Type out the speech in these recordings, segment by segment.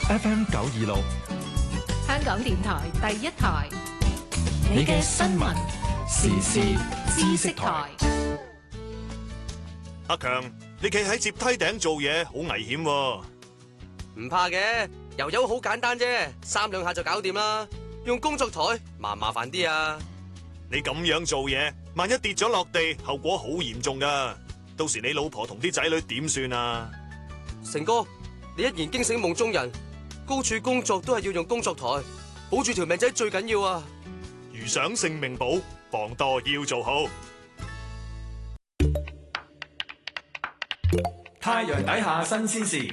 FM 926， 香港電台第一台， 你嘅新聞時事知識台。 阿強，你企喺接梯頂做嘢好危險喎。 唔怕嘅，油油好簡單啫，3兩下就搞掂啦。用工作台麻煩啲啊。 你咁樣做嘢，萬一跌咗落地，後果好嚴重噶。到時你老婆同啲仔女點算啊？ 成哥，你一言驚醒夢中人，高處工作都係要用工作台，保住條命仔最緊要啊！ 如想性命保，防墮要做好。 太陽底下新鮮事，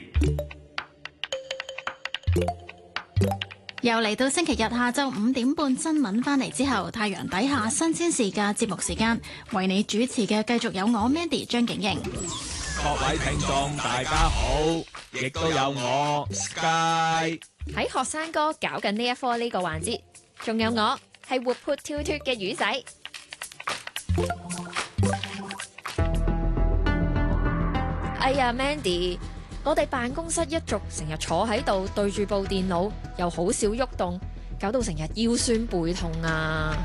又嚟到星期日下晝5點半新聞翻嚟之後，太陽底下新鮮事嘅節目時間，為你主持嘅繼續有我 Mandy 張景瑩。 各位聽眾大家好，亦都有我 Sky 喺學生哥搞緊呢一科呢個環節，仲有我係活潑跳脫嘅魚仔。哎呀 Mandy， 我哋辦公室一族成日坐喺度對住部電腦，又好少喐動，搞到成日腰酸背痛啊！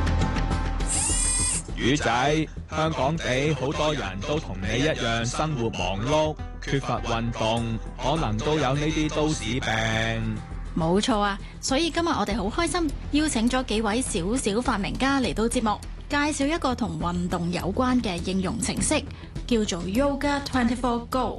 魚仔，香港地好多人都同你一樣生活忙碌，缺乏運動，可能都有呢啲都市病。 冇錯啊，所以今日我哋好開心，邀請咗幾位小小發明家嚟到節目，介紹一個同運動有關嘅應用程式，叫做 Yoga 24 Go。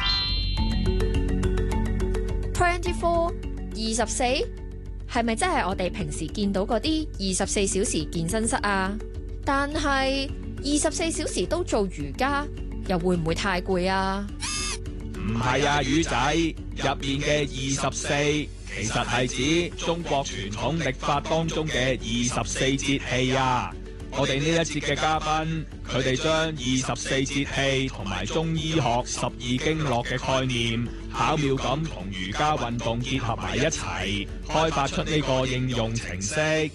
24係咪真係我哋平時見到嗰啲24小時健身室啊？但係24小時都做瑜伽，又會唔會太攰啊？ 唔係啊，魚仔，入面嘅24其實係指中國傳統曆法當中嘅24節氣啊！我哋呢一節嘅嘉賓，佢哋將24節氣同埋中醫學12經絡嘅概念，巧妙咁同瑜伽運動結合埋一齊，開發出呢個應用程式。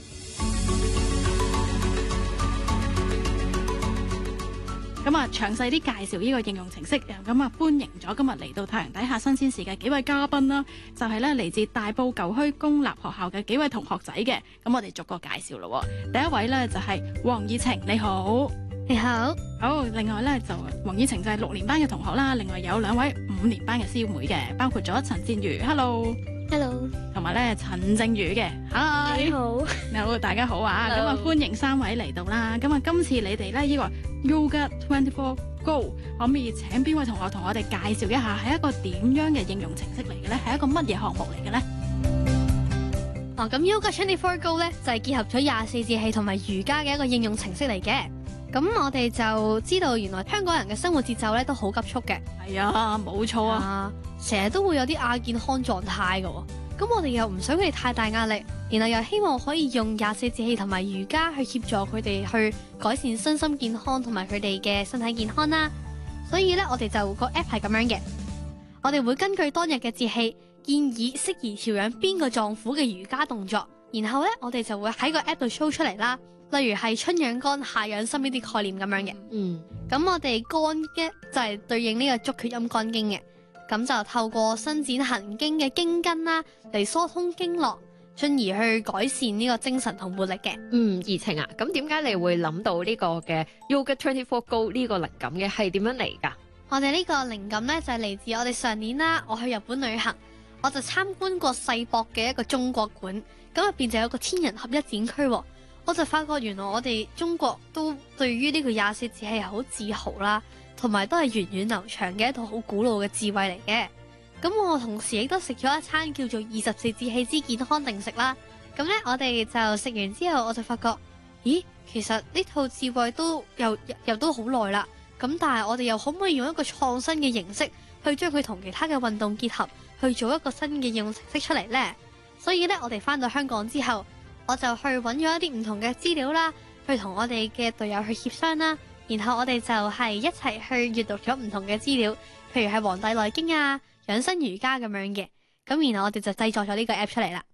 咁啊，詳細啲介紹呢個應用程式，咁啊歡迎咗今日嚟到太陽底下新鮮事嘅幾位嘉賓啦，就係咧嚟自大埔舊墟公立學校嘅幾位同學仔嘅，咁我哋逐個介紹咯。第一位咧就係黃以晴，你好。 你好。 好，另外咧就黃以晴就係6年班嘅同學啦，另外有2位5年班嘅師妹嘅，包括咗陳戰瑜 ，Hello，同埋咧陳正宇嘅 ，Hi， 你好， 你好，大家好啊！咁啊歡迎3位嚟到啦。咁啊今次你哋咧呢個 Yoga 24 Go 可唔可以請邊位同學同我哋介紹一下係一個點樣嘅應用程式嚟嘅咧？係一個乜嘢項目嚟嘅咧？ 咁 Yoga 24 Go 咧就係結合咗24節氣同埋瑜伽嘅一個應用程式嚟嘅。咁我哋就知道原來香港人嘅生活節奏咧都好急促嘅。 係啊，冇錯啊， 成日都會有啲亞健康狀態嘅。咁我哋又唔想佢哋太大壓力，然後又希望可以用24節氣同埋瑜伽去協助佢哋去改善身心健康同埋佢哋嘅身體健康啦。所以咧，我哋就個 app 係咁樣嘅，我哋會根據當日嘅節氣，建議適宜調養邊個臟腑嘅瑜伽動作，然後咧我哋就會喺個 app 度 show 出嚟啦。例如係春養肝、夏養心呢啲概念咁樣嘅。咁我哋肝嘅就係對應呢個足缺陰肝經嘅。咁就透過伸展行經嘅經筋啦，嚟疏通經絡，進而去改善呢個精神同活力嘅。 以晴啊，咁點解你會諗到呢個嘅 Yoga 24 Go 呢個靈感嘅？係點樣嚟㗎？ 我哋呢個靈感呢，就係嚟自我哋上年啦，我去日本旅行，我就參觀過世博嘅一個中國館，咁入邊就有個天人合一展區，我就發覺原來我哋中國都對於呢個24節氣係好自豪啦。同埋都係源遠流長嘅一套好古老嘅智慧嚟嘅。咁我同時亦都食咗一餐叫做24節氣之健康定食啦。咁呢，我哋就食完之後，我就發覺，咦，其實呢套智慧都又都好耐啦。咁但係我哋又可唔可以用一個創新嘅形式去將佢同其他嘅運動結合，去做一個新嘅應用程式出嚟呢？所以呢，我哋翻到香港之後，我就去揾咗一啲唔同嘅資料啦，去同我哋嘅隊友去協商啦。然後我哋就係一齊去閱讀咗唔同嘅資料，譬如係《黃帝內經》啊、養生瑜伽咁樣嘅。咁然後我哋就製作咗呢個 app 出嚟啦。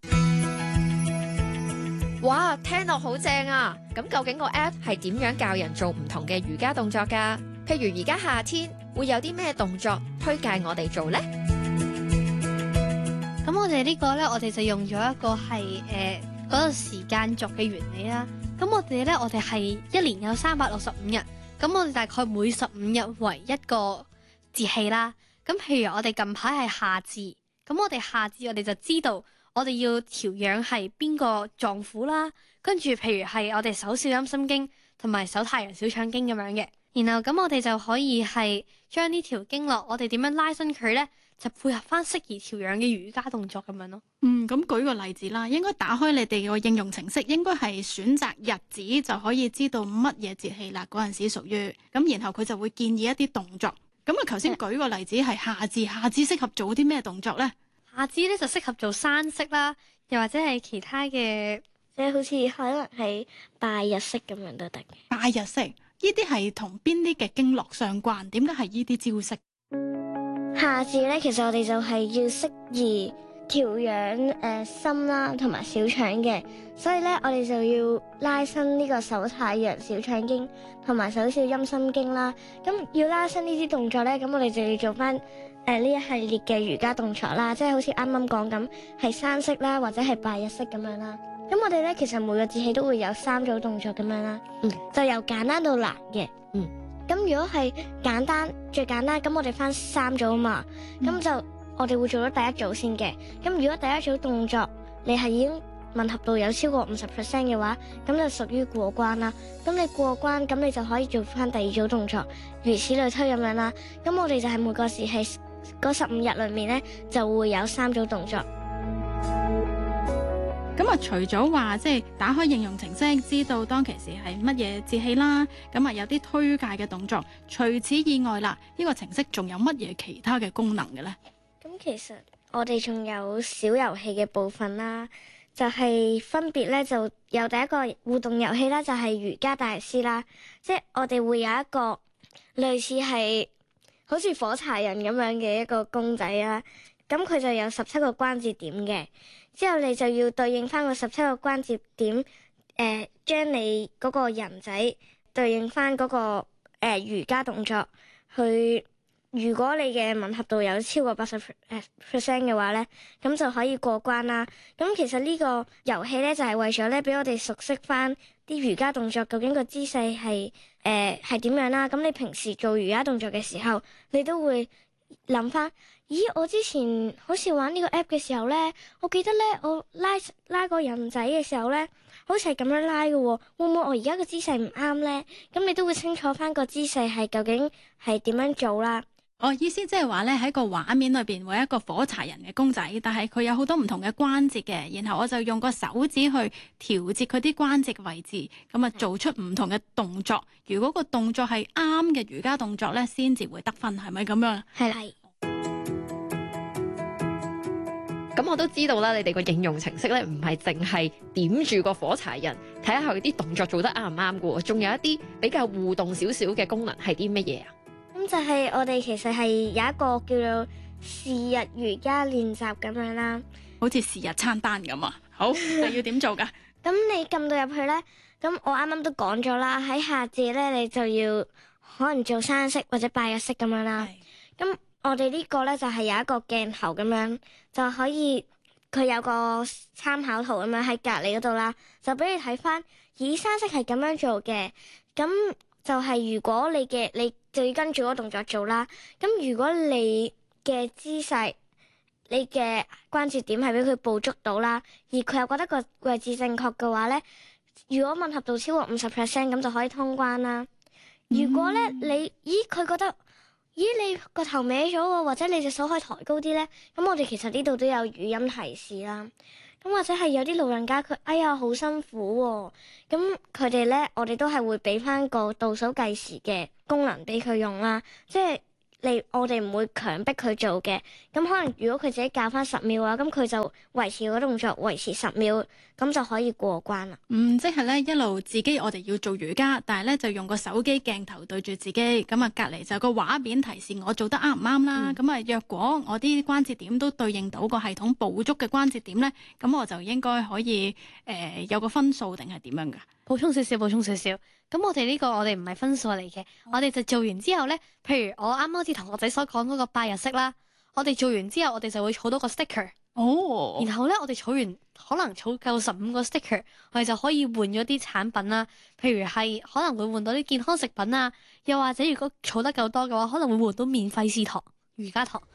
哇，聽落好正啊！咁究竟個 app 係點樣教人做唔同嘅瑜伽動作㗎？譬如而家夏天會有啲咩動作推介我哋做呢？ 咁我我哋呢個呢，我哋就用咗一個係嗰個時間軸嘅原理啦。咁我哋呢，我哋係一年有365日，咁我哋大概每15日為一個節氣啦。咁譬如我哋近排係夏至，咁我哋夏至我哋就知道我哋要調養係邊個臟腑啦。跟住譬如係我哋手少陰心經同埋手太陽小腸經咁樣嘅。然後咁我哋就可以係將呢條經絡，我哋點樣拉伸佢呢？就配合翻適宜調養嘅瑜伽動作咁樣咯。 咁舉個例子啦，應該打開你哋個應用程式，應該係選擇日子就可以知道乜嘢節氣啦，嗰陣時屬於咁，然後佢就會建議一啲動作。咁啊，頭先舉個例子係夏至，夏至適合做啲咩動作呢？ 夏至咧就適合做山式啦，又或者係其他嘅， 即係好似可能係拜日式咁樣都得嘅。 拜日式呢啲係同邊啲嘅經絡相關？點解係呢啲招式？ 夏至咧，其實我哋就係要適宜調養心啦，同埋小腸嘅，所以咧我哋就要拉伸呢個手太陽小腸經同埋手少陰心經啦。咁要拉伸呢啲動作咧，咁我哋就要做翻呢一系列嘅瑜伽動作啦，即係好似啱啱講咁係山式啦，或者係拜日式咁樣啦。咁我哋咧其實每個節氣都會有3組動作咁樣啦，就由簡單到難嘅。咁如果係簡單最簡單，咁我哋分3組嘛，咁就我哋會做咗第一組先嘅。咁如果第一組動作你係已經吻合度有超過50% 嘅話，咁就屬於過關啦。咁你過關，咁你就可以做翻第二組動作，如此類推咁樣啦。咁我哋就係每個時期嗰15日裏面咧，就會有3組動作。 咁啊，除咗話即係打開應用程式，知道當其時係乜嘢節氣啦，咁啊有啲推介嘅動作。除此以外啦，呢個程式仲有乜嘢其他嘅功能嘅呢？ 咁其實我哋仲有小遊戲嘅部分啦，就係分別咧就有第一個互動遊戲啦，就係瑜伽大師啦，即係我哋會有一個類似係好似火柴人咁樣嘅一個公仔啦，咁佢就有17個關節點嘅。之後你就要對應翻個17個關節點，將你嗰個人仔對應翻嗰個瑜伽動作去。如果你嘅吻合度有超過80% 嘅話咧，咁就可以過關啦。咁其實呢個遊戲咧就係為咗咧俾我哋熟悉翻啲瑜伽動作究竟個姿勢係點樣啦。咁你平時做瑜伽動作嘅時候，你都會諗翻。咦，我之前好似玩呢個 app 嘅時候呢，我記得呢，我拉個人仔嘅時候呢，好似係咁樣拉嘅喎，會唔會我而家個姿勢唔啱呢？咁你都會清楚翻個姿勢係究竟係點樣做啦。 意思即係話呢，喺個畫面裏邊會有一個火柴人嘅公仔，但係佢有好多唔同嘅關節嘅，然後我就用個手指去調節佢啲關節嘅位置，咁啊做出唔同嘅動作。如果個動作係啱嘅瑜伽動作呢，先至會得分，係咪咁樣？ 係。 咁我都知道啦，你哋個應用程式咧唔係淨係點住個火柴人睇下佢啲動作做得啱唔啱嘅喎，仲有一啲比較互動少少嘅功能係啲乜嘢啊？ 咁就係我哋其實係有一個叫做是日瑜伽練習咁樣啦， 好似是日餐單咁啊！好，係要點做㗎？ 咁你撳到入去咧，咁我啱啱都講咗啦，喺夏至咧你就要可能做山式或者拜日式咁樣啦。咁我哋呢個咧就係有一個鏡頭咁樣，就可以佢有個參考圖咁樣喺隔離嗰度啦，就俾你睇翻。咦，山式係咁樣做嘅，咁就係如果你就要跟住嗰個動作做啦。咁如果你嘅姿勢、你嘅關節點係俾佢捕捉到啦，而佢又覺得個位置正確嘅話咧，如果吻合度超過50%，咁就可以通關啦。如果咧佢覺得你個頭歪咗喎，或者你隻手可以抬高啲呢？咁我哋其實呢度都有語音提示啦。咁或者係有啲老人家佢好辛苦喎，咁佢哋呢，我哋都係會俾翻個倒數計時嘅功能俾佢用啦。即係我哋唔會強迫佢做嘅。咁可能如果佢自己校翻10秒啊，咁佢就維持個動作維持10秒，咁就可以過關啦。 即係咧一路自己我哋要做瑜伽，但係咧就用個手機鏡頭對住自己，咁啊隔離就有個畫面提示我做得啱唔啱啦。咁啊若果我啲關節點都對應到個系統捕捉嘅關節點咧，咁我就應該可以有個分數定係點樣㗎？ 補充少少。咁我哋呢個我哋唔係分數嚟嘅，我哋就做完之後呢，譬如我啱啱好似同學仔所講嗰個拜日式啦，我哋做完之後我哋就會儲到個 sticker， 哦， 然後咧，我哋儲完可能儲夠15個 sticker，我哋就可以換咗啲產品啦。譬如係可能會換到啲健康食品啊，又或者如果儲得夠多嘅話，可能會換到免費試堂、瑜伽堂。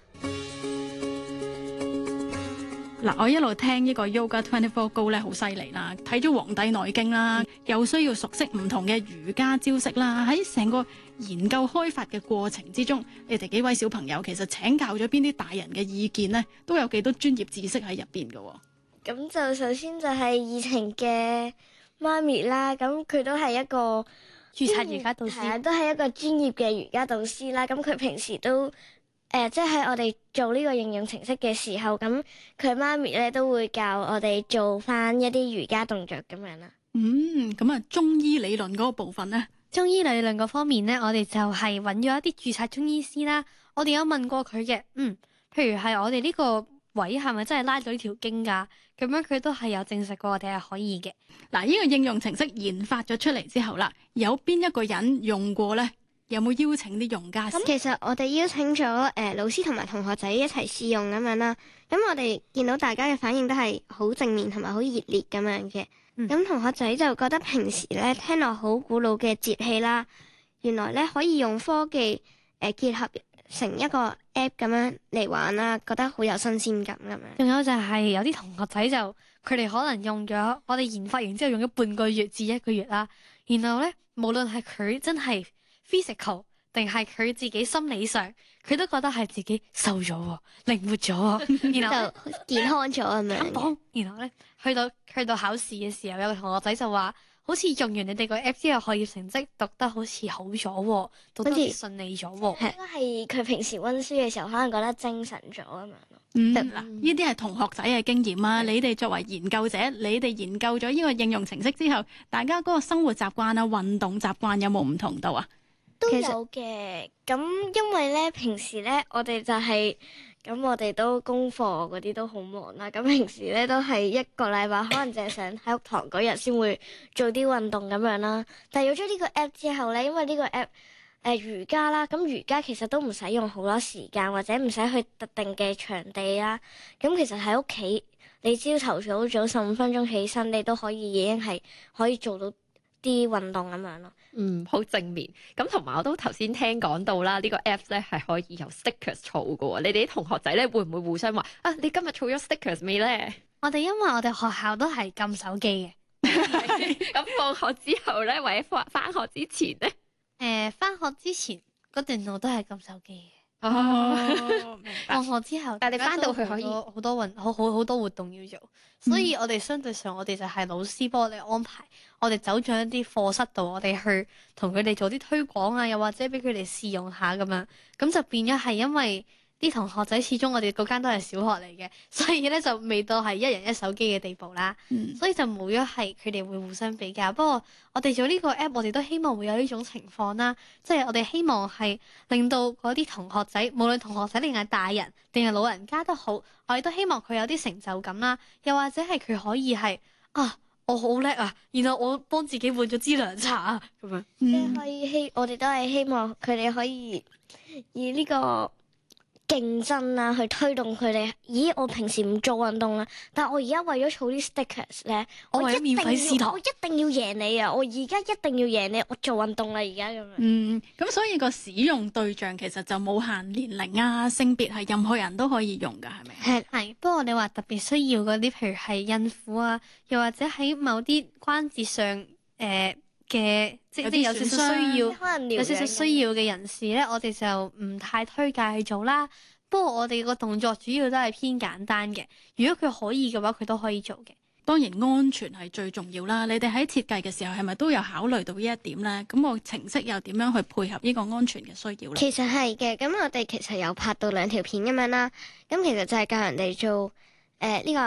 嗱，我一路聽呢個 Yoga 24 Go 咧，好犀利啦！睇咗《黃帝內經》啦，又需要熟悉唔同嘅瑜伽招式啦。喺成個研究開發嘅過程之中，你哋幾位小朋友其實請教咗邊啲大人嘅意見呢？都有幾多專業知識喺入邊嘅。 咁就首先就係義晴嘅媽咪啦，咁佢都係一個註冊瑜伽導師， 係啊，都係一個專業嘅瑜伽導師啦。咁佢平時都即係我哋做呢個應用程式嘅時候，咁佢媽咪咧都會教我哋做翻一啲瑜伽動作咁樣啦。 咁啊，中醫理論嗰個部分呢？ 中醫理論嗰方面呢，我哋就係揾咗一啲註冊中醫師啦。我哋有問過佢嘅，譬如係我哋呢個位係咪真係拉咗呢條經㗎？咁樣佢都係有證實過我哋係可以嘅。 嗱，呢個應用程式研發咗出嚟之後啦，有邊一個人用過呢？有冇邀請啲用家？ 咁其實我哋邀請咗老師同埋同學仔一齊試用咁樣啦。咁我哋見到大家嘅反應都係好正面同埋好熱烈咁樣嘅。咁同學仔就覺得平時咧聽落好古老嘅節氣啦，原來咧可以用科技結合成一個 app 咁樣嚟玩啦，覺得好有新鮮感咁樣。 仲有就係有啲同學仔就佢哋可能用咗我哋研發完之後用咗半個月至1個月啦，然後咧無論係佢真係 physical 定係佢自己心理上，佢都覺得係自己瘦咗喎，靈活咗喎，然後就健康咗咁樣。 然後咧去到考試嘅時候，有個同學仔就話，好似用完你哋個 app 之後，學業成績讀得好似好咗喎，讀得順利咗喎。 應該係佢平時溫書嘅時候，可能覺得精神咗咁樣咯。 嗱，呢啲係同學仔嘅經驗啊！你哋作為研究者，你哋研究咗呢個應用程式之後，大家嗰個生活習慣啊、運動習慣有冇唔同到啊？ 都有嘅，咁因為咧平時咧我哋就係、咁我哋都功課嗰啲都好忙啦，咁平時咧都係一個禮拜可能淨係上體育堂嗰日先會做啲運動咁樣啦。但係有咗呢個 app 之後咧，因為呢個 app 瑜伽啦，咁瑜伽其實都唔使用好多時間，或者唔使去特定嘅場地啦。咁其實喺屋企，你朝頭早15分鐘起身，你都可以已經係可以做到啲運動咁樣咯。 好正面。咁同埋我都頭先聽講到啦，呢個 Apps 咧係可以有 stickers 儲嘅喎。你哋啲同學仔咧會唔會互相話啊？你今日儲咗 stickers 未咧？ 我哋因為我哋學校都係禁手機嘅， 咁放學之後咧，或者翻學之前咧， 翻學之前嗰段路都係禁手機嘅。 明白。 放學之後， 但係你翻到去可以好多活動要做，所以我哋相對上我哋就係老師幫我哋安排，我哋走進一啲課室度，我哋去同佢哋做啲推廣啊，又或者俾佢哋試用下咁樣，咁就變咗係因為啲同學仔始終我哋嗰間都係小學嚟嘅，所以咧就未到係一人一手機嘅地步啦，所以就冇咗係佢哋會互相比較。不過我哋做呢個 app，我哋都希望會有呢種情況啦，即係我哋希望係令到嗰啲同學仔，無論同學仔定係大人定係老人家都好，我哋都希望佢有啲成就感啦，又或者係佢可以係我好叻啊，然後我幫自己換咗支涼茶啊咁樣。 我哋都係希望佢哋可以以呢個競爭啦，去推動佢哋。咦，我平時唔做運動啦，但係我而家為咗儲啲 stickers 咧， 我為咗免費試堂， 我一定要贏你啊！我而家一定要贏你，我做運動啦而家咁樣。 咁所以個使用對象其實就冇限年齡啊、性別，係任何人都可以用㗎，係咪？ 係。不過你話特別需要嗰啲，譬如係孕婦啊，又或者喺某啲關節上嘅即係有少少需要，有少少需要嘅人士咧，我哋就唔太推介去做啦。不過我哋個動作主要都係偏簡單嘅，如果佢可以嘅話，佢都可以做嘅。 當然安全係最重要啦。你哋喺設計嘅時候係咪都有考慮到呢一點咧？咁個程式又點樣去配合呢個安全嘅需要咧？ 其實係嘅，咁我哋其實有拍到2條片咁樣啦。咁其實就係教人哋做呢個